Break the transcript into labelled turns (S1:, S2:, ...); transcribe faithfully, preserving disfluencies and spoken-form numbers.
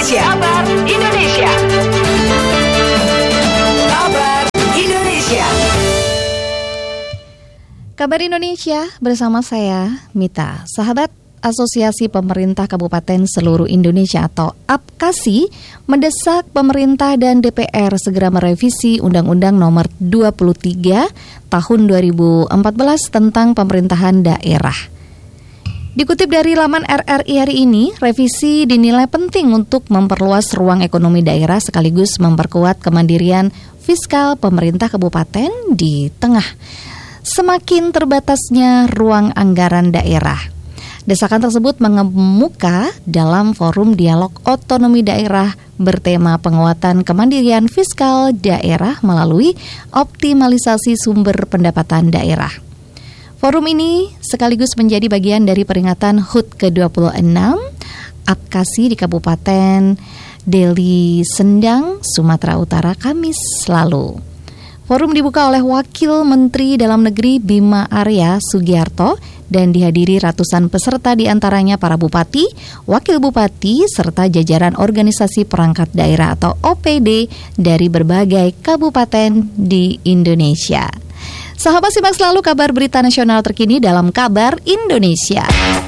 S1: Indonesia. Kabar Indonesia. Kabar Indonesia.
S2: Kabar Indonesia bersama saya Mita. Sahabat, Asosiasi Pemerintah Kabupaten Seluruh Indonesia atau A P K A S I mendesak pemerintah dan D P R segera merevisi Undang-Undang Nomor dua puluh tiga Tahun dua ribu empat belas tentang pemerintahan daerah. Dikutip dari laman R R I hari ini, revisi dinilai penting untuk memperluas ruang ekonomi daerah sekaligus memperkuat kemandirian fiskal pemerintah kabupaten di tengah semakin terbatasnya ruang anggaran daerah. Desakan tersebut mengemuka dalam forum dialog otonomi daerah bertema penguatan kemandirian fiskal daerah melalui optimalisasi sumber pendapatan daerah. Forum ini sekaligus menjadi bagian dari peringatan H U T ke dua puluh enam A P K A S I di Kabupaten Deli Serdang, Sumatera Utara, Kamis lalu. Forum dibuka oleh Wakil Menteri Dalam Negeri Bima Arya Sugiarto dan dihadiri ratusan peserta diantaranya para bupati, wakil bupati, serta jajaran organisasi perangkat daerah atau O P D dari berbagai kabupaten di Indonesia. Sahabat, simak selalu kabar berita nasional terkini dalam Kabar Indonesia.